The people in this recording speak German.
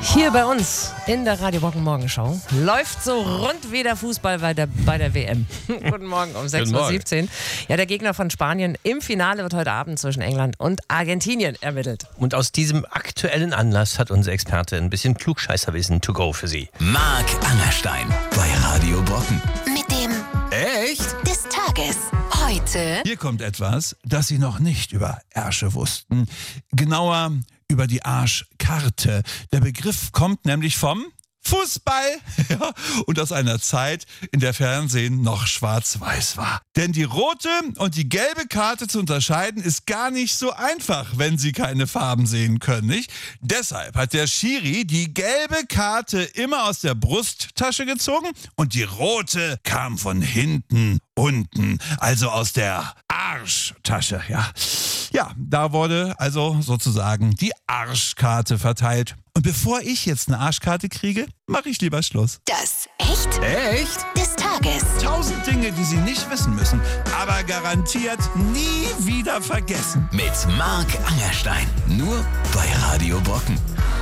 Hier bei uns in der Radio Brocken Morgenshow läuft so rund wie der Fußball bei der WM. Guten Morgen um 6.17 Uhr. Ja, der Gegner von Spanien im Finale wird heute Abend zwischen England und Argentinien ermittelt. Und aus diesem aktuellen Anlass hat unser Experte ein bisschen Klugscheißerwissen to go für Sie. Marc Angerstein bei Radio Brocken. Mit dem Echt? des Tages. Heute Hier kommt etwas, das Sie noch nicht über Ärsche wussten. Genauer über die Arschkarte. Der Begriff kommt nämlich vom Fußball ja, und aus einer Zeit, in der Fernsehen noch schwarz-weiß war. Denn die rote und die gelbe Karte zu unterscheiden ist gar nicht so einfach, wenn Sie keine Farben sehen können, nicht? Deshalb hat der Schiri die gelbe Karte immer aus der Brusttasche gezogen und die rote kam von hinten, unten, also aus der Arschtasche, ja. Ja, da wurde also sozusagen die Arschkarte verteilt. Und bevor ich jetzt eine Arschkarte kriege, mache ich lieber Schluss. das Echt des Tages. 1000 Dinge, die Sie nicht wissen müssen, aber garantiert nie wieder vergessen. Mit Marc Angerstein. Nur bei Radio Brocken.